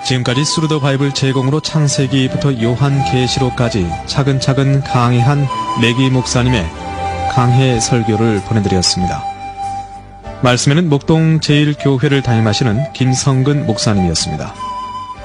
지금까지 스루더 바이블 제공으로 창세기부터 요한계시록까지 차근차근 강해한 매기 목사님의 강해 설교를 보내드렸습니다. 말씀에는 목동 제1교회를 담임하시는 김성근 목사님이었습니다.